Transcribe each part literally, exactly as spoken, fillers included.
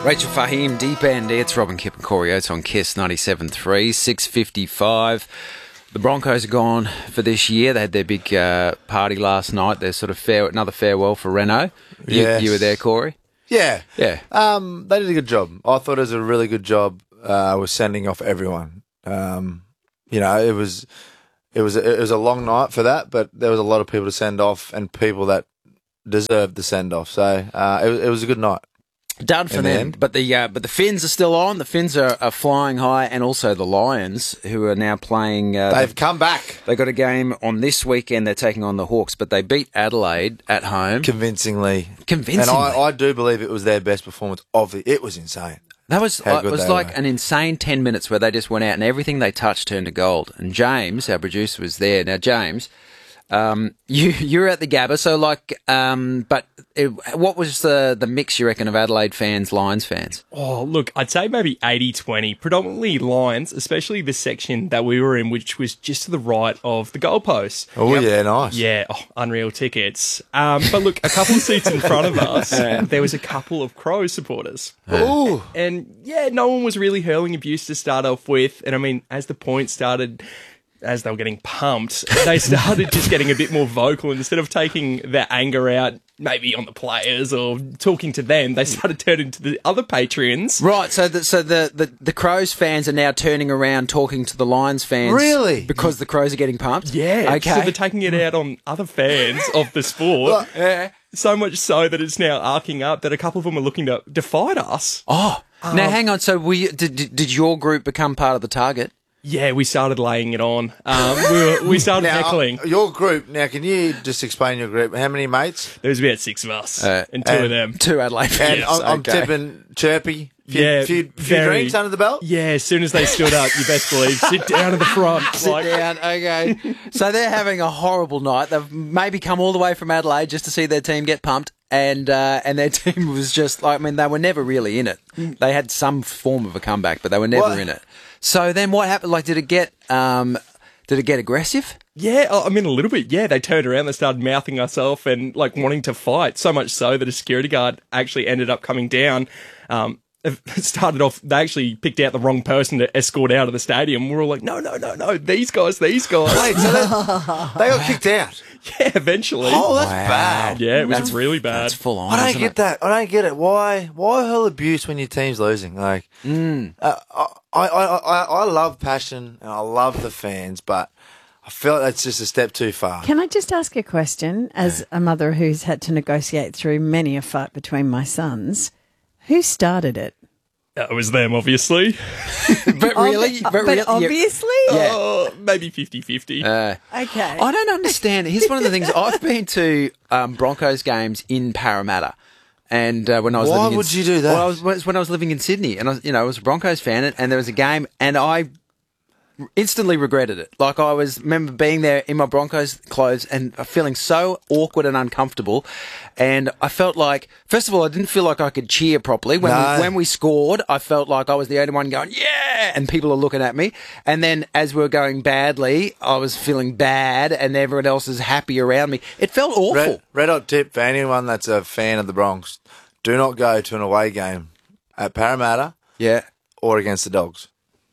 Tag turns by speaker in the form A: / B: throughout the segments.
A: Rachel Fahim, Deep End. It's Robin Kipp and Corey Oates on Kiss ninety-seven point three, six fifty-five. The Broncos are gone for this year. They had their big uh, party last night. Their sort of fair, another farewell for Renault. You,
B: Yes.
A: you were there, Corey?
B: Yeah.
A: Yeah.
B: Um, they did a good job. I thought it was a really good job uh, with sending off everyone. Um, you know, it was it was it was a long night for that, but there was a lot of people to send off and people that deserved the send off. So uh, it, it was a good night.
A: Done for
B: In the
A: them.
B: end.
A: But the uh, but the Finns are still on. The Finns are, are flying high, and also the Lions, who are now playing. Uh,
B: They've come back
A: They got a game on this weekend. They're taking on the Hawks, but they beat Adelaide at home.
B: convincingly.
A: Convincingly.
B: And I, I do believe it was their best performance of the. It was insane.
A: That was
B: How
A: uh, it
B: good
A: was
B: they
A: like
B: were.
A: an insane ten minutes where they just went out and everything they touched turned to gold. And James, our producer, was there. Now, James, um, you you were at the Gabba, so like, um, but it, what was the the mix you reckon of Adelaide fans, Lions fans?
C: Oh, look, I'd say maybe eighty twenty, predominantly Lions, especially the section that we were in, which was just to the right of the goalpost.
B: Oh, yeah, nice.
C: Yeah, oh, unreal tickets. Um, but look, a couple of seats in front of us, there was a couple of Crows supporters.
B: Ooh.
C: And yeah, no one was really hurling abuse to start off with. And I mean, as the points started, as they were getting pumped, they started just getting a bit more vocal. And instead of taking their anger out maybe on the players or talking to them, they started turning to the other Patreons.
A: Right, so the, so the, the, the Crows fans are now turning around talking to the Lions fans.
B: Really?
A: Because the Crows are getting pumped?
C: Yeah,
A: Okay.
C: so they're taking it out on other fans of the sport.
A: yeah.
C: So much so that it's now arcing up that a couple of them are looking to, to fight us.
A: Oh, now hang on. So were you, did, did did your group become part of the target?
C: Yeah, we started laying it on. Um, we, were, we started
B: Now,
C: heckling.
B: uh, your group. Now, can you just explain your group? How many mates?
C: There was about six of us
A: Uh,
C: and two
B: and
C: of them.
A: Two Adelaide
B: And
A: fans.
B: I'm, I'm
A: okay.
B: tipping chirpy. Few,
C: Yeah,
B: few, few
C: very.
B: drinks under the belt.
C: Yeah, as soon as they stood up, you best believe, sit down at the front.
A: Sit
C: like,
A: down, okay. So they're having a horrible night. They've maybe come all the way from Adelaide just to see their team get pumped, and uh, and their team was just like, I mean, they were never really in it. They had some form of a comeback, but they were never
B: What?
A: in it. So then what happened? Like, did it get um, did it get aggressive?
C: Yeah, I mean, a little bit. Yeah, they turned around, they started mouthing us off and like wanting to fight. So much so that a security guard actually ended up coming down. Um, it started off, they actually picked out the wrong person to escort out of the stadium. We're all like, no, no, no, no, these guys, these guys.
B: Wait, so they, they got kicked out.
C: Yeah, eventually.
B: Oh, that's
A: Wow.
B: bad.
C: yeah, it was
A: That's-
C: really bad.
A: That's full on.
B: I don't
A: isn't
B: get
A: it?
B: that. I don't get it. Why? Why hurl abuse when your team's losing? Like,
A: Mm.
B: uh, I, I, I, I love passion and I love the fans, but I feel like that's just a step too far.
D: Can I just ask a question? As a mother who's had to negotiate through many a fight between my sons, who started it?
C: It was them, obviously.
A: But really,
D: Obvi-
A: but,
D: but
A: really,
D: obviously?
A: Yeah.
C: Oh, maybe fifty-fifty.
A: Uh,
D: Okay.
A: I don't understand. Here's one of the things. I've been to um, Broncos games in Parramatta, and uh, when I was
B: Why
A: living in,
B: would you do that?
A: Well, I was, was when I was living in Sydney, and I, was, you know, I was a Broncos fan, and, and there was a game, and I instantly regretted it. Like, I was remember being there in my Broncos clothes and feeling so awkward and uncomfortable, and I felt like, first of all, I didn't feel like I could cheer properly when
B: No.
A: we, when we scored. I felt like I was the only one going yeah, and people are looking at me. And then as we were going badly, I was feeling bad, and everyone else is happy around me. It felt awful.
B: Red, red hot tip for anyone that's a fan of the Bronx: do not go to an away game at Parramatta
A: Yeah.
B: or against the Dogs.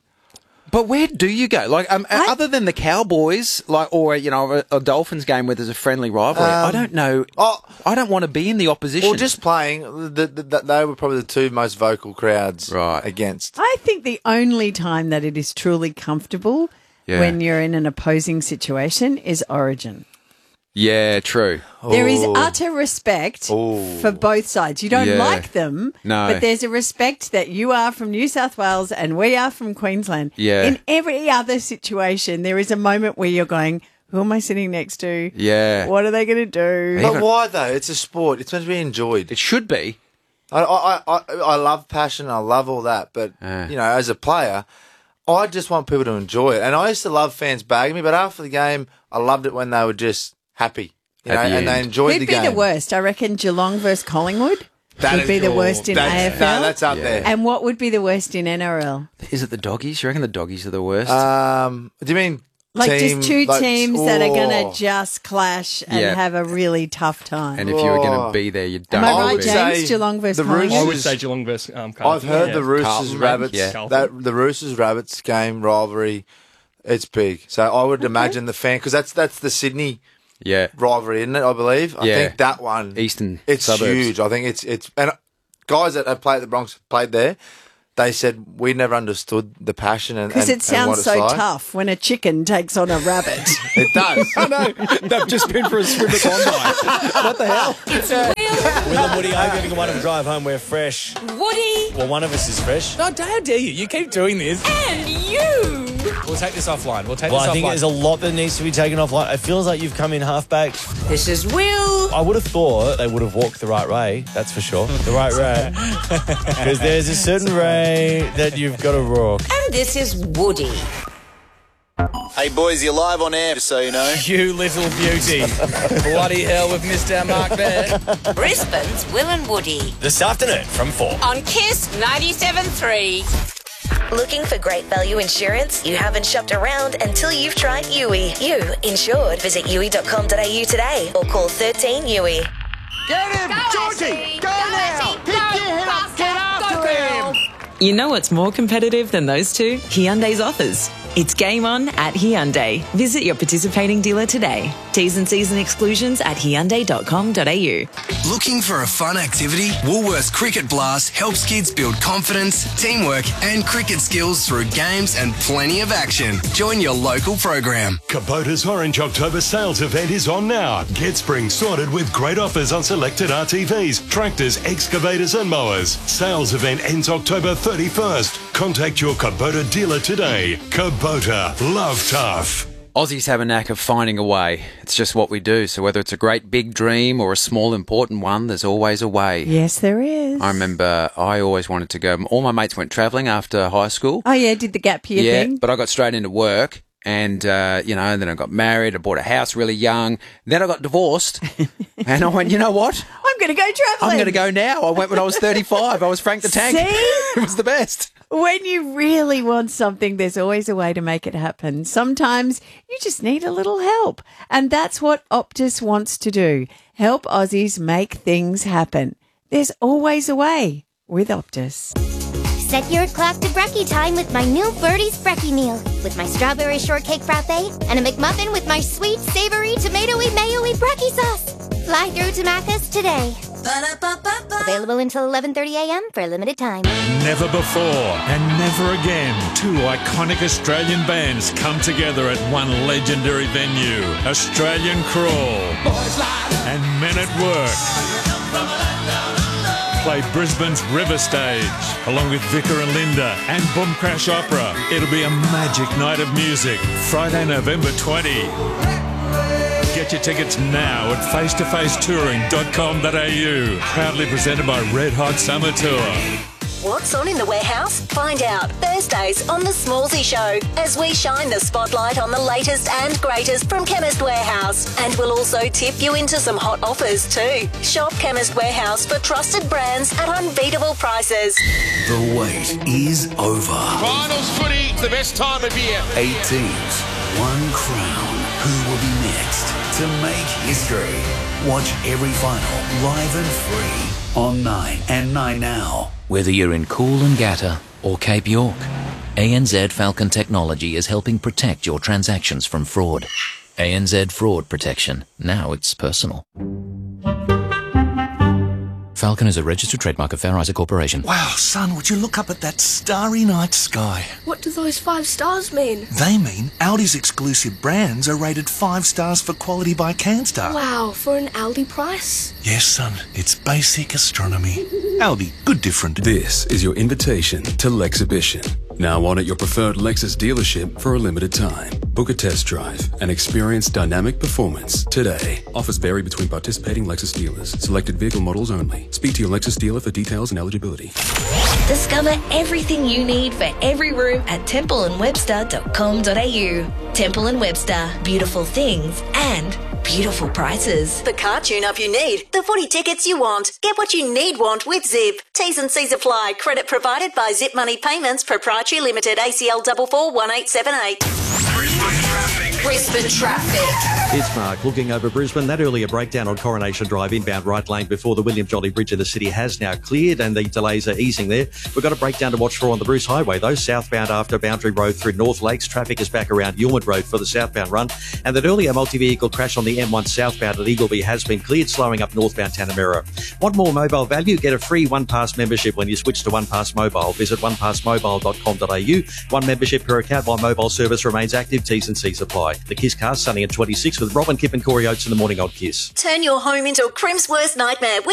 A: But where do you go? Like, um,
D: I-
A: other than the Cowboys, like, or you know, a, a Dolphins game where there's a friendly rivalry. I
B: Um,
A: don't know.
B: Oh,
A: I don't want to be in the opposition.
B: or just playing. The, the, the, they were probably the two most vocal crowds
A: Right.
B: against.
D: I think the only time that it is truly comfortable
A: Yeah.
D: when you're in an opposing situation is Origin.
A: yeah, true.
D: There is
B: Oh.
D: utter respect
B: Oh.
D: for both sides. You don't
A: Yeah.
D: like them,
A: No.
D: but there's a respect that you are from New South Wales and we are from Queensland.
A: Yeah.
D: In every other situation, there is a moment where you're going, who am I sitting next to?
A: Yeah.
D: What are they going to do?
B: But why though? It's a sport. It's meant to be enjoyed.
A: It should be.
B: I, I, I, I love passion. I love all that. But,
A: Yeah.
B: you know, as a player, I just want people to enjoy it. And I used to love fans bagging me, but after the game, I loved it when they were just happy. You
A: At
B: know,
A: the
B: and they
A: end.
B: enjoyed
D: Who'd
B: the
D: be
B: game.
D: the worst? I reckon Geelong versus Collingwood
B: That
D: would
B: is-
D: be the
B: oh,
D: worst in
B: that's-
D: A F L.
B: No, that's up
A: Yeah.
B: there.
D: And what would be the worst in N R L?
A: Is it the doggies? You reckon the doggies are the worst?
B: Um, do you mean
D: Like
B: team,
D: just two
B: like,
D: teams that are going
B: oh.
D: to just clash and
A: Yeah.
D: have a really tough time.
A: And if you were going
B: Oh.
A: to be there, you don't
D: Am I
A: want
D: right,
A: to be.
B: say
D: James? Geelong versus
B: the
D: Collingwood?
C: I would
B: Roosters-
C: say Geelong versus um,
B: I've
C: Carlton.
B: heard
C: Yeah.
B: the Roosters
A: Carlton,
B: Rabbits.
A: yeah.
C: Carlton.
B: That the Roosters Rabbits game rivalry, it's big. So I would imagine the fan because that's that's the Sydney
A: Yeah.
B: rivalry, isn't it? I believe. I
A: Yeah.
B: think that one
A: Eastern
B: It's
A: suburbs.
B: huge. I think it's it's and guys that have played at the Bronx played there. They said we never understood the passion and
D: Because
B: and-
D: it
B: and what
D: sounds
B: it's
D: so
B: like.
D: tough when a chicken takes on a rabbit.
B: It does.
A: I know. They've just been for a swim at Klondike. What the hell?
E: Will and Woody, I hope every one of them drive home. We're fresh.
F: Woody
E: Well, one of us is fresh.
G: Oh, how dare you? You keep doing this.
F: and you.
G: We'll take this offline. We'll take
E: Well,
G: this
E: I think
G: offline.
E: there's a lot that needs to be taken offline. It feels like you've come in halfback.
F: This is Will.
E: I would have thought they would have walked the right way. That's for sure. The right way. Because there's a certain way that you've got to walk.
F: And this is Woody.
H: Hey boys, you're live on air, just so you know.
G: You little beauty. Bloody hell, we've missed our mark there.
F: Brisbane's Will and Woody.
E: This afternoon from four.
F: On Kiss ninety-seven point three.
I: Looking for great value insurance? You haven't shopped around until you've tried U I. You insured. Visit U I dot com dot a u today or call thirteen U I.
H: Get him! Georgie! Go, now! Pick your head up! Get after him!
J: You know what's more competitive than those two? Hyundai's offers. It's game on at Hyundai. Visit your participating dealer today. T's and C's and exclusions at hyundai dot com dot a u.
K: Looking for a fun activity? Woolworths Cricket Blast helps kids build confidence, teamwork and cricket skills through games and plenty of action. Join your local program.
L: Kubota's Orange October sales event is on now. Get spring sorted with great offers on selected R T Vs, tractors, excavators and mowers. Sales event ends October thirty-first. Contact your Kubota dealer today. Kubota, love tough.
A: Aussies have a knack of finding a way. It's just what we do. So whether it's a great big dream or a small important one, there's always a way.
D: Yes, there is.
A: I remember I always wanted to go. All my mates went travelling after high school.
D: Oh, yeah, did the gap year
A: yeah,
D: thing.
A: but I got straight into work. And, uh, you know, and then I got married. I bought a house really young. Then I got divorced. And I went, you know what?
D: I'm going to go travelling.
A: I'm going to go now. I went when I was thirty-five. I was Frank the Tank.
D: See?
A: It was the best.
D: When you really want something, there's always a way to make it happen. Sometimes you just need a little help. And that's what Optus wants to do. Help Aussies make things happen. There's always a way with Optus.
M: Set your clock to brekkie time with my new Birdie's Brekkie meal. With my strawberry shortcake frappe and a McMuffin with my sweet, savory, tomatoey, mayo-y brekkie sauce. Fly through to Macca's today. Ba-da-ba-ba-ba. Available until eleven thirty a.m. for a limited time.
L: Never before and never again, two iconic Australian bands come together at one legendary venue. Australian Crawl and Men at Work play Brisbane's River Stage, along with Vicar and Linda and Boom Crash Opera. It'll be a magic night of music, Friday, November twentieth. Get your tickets now at face to face touring dot com dot a u. Proudly presented by Red Hot Summer Tour.
I: What's on in the warehouse? Find out Thursdays on The Smallsy Show as we shine the spotlight on the latest and greatest from Chemist Warehouse. And we'll also tip you into some hot offers too. Shop Chemist Warehouse for trusted brands at unbeatable prices.
K: The wait is over.
H: Finals footy, it's the best time of year.
K: Eight teams, one crown. Who will be next to make history? Watch every final live and free on Nine and Nine Now.
N: Whether you're in Coolangatta or Cape York, A N Z Falcon Technology is helping protect your transactions from fraud. A N Z Fraud Protection. Now it's personal. Falcon is a registered trademark of Fair Isaac Corporation.
K: Wow, son, would you look up at that starry night sky?
M: What do those five stars mean?
K: They mean Audi's exclusive brands are rated five stars for quality by CanStar.
M: Wow, for an Aldi price?
K: Yes, son, it's basic astronomy. Audi, good different.
O: This is your invitation to Lexhibition. Now on at your preferred Lexus dealership for a limited time. Book a test drive and experience dynamic performance today. Offers vary between participating Lexus dealers. Selected vehicle models only. Speak to your Lexus dealer for details and eligibility.
I: Discover everything you need for every room at temple and webster dot com dot a u. Temple and Webster, beautiful things and beautiful prices. The car tune-up you need, the footy tickets you want. Get what you need want with Zip. T's and C's apply. Credit provided by Zip Money Payments Proprietary Limited, A C L four four one eight seven eight.
L: Brisbane traffic.
F: Brisbane traffic.
P: It's Mark looking over Brisbane. That earlier breakdown on Coronation Drive inbound right lane before the William Jolly Bridge in the city has now cleared and the delays are easing there. We've got a breakdown to watch for on the Bruce Highway though. Southbound after Boundary Road through North Lakes. Traffic is back around Yulmid Road for the southbound run. And that earlier multi-vehicle crash on the M one southbound at Eagleby has been cleared, slowing up northbound Tanamera. Want more mobile value? Get a free OnePass membership when you switch to OnePass Mobile. Visit one pass mobile dot com dot a u. One membership per account while mobile service remains active. T's and C's apply. The Kiss Cast, sunny at twenty-six with Robin, Kip and Corey Oates in the morning on Kiss.
I: Turn your home into a Crim's worst nightmare.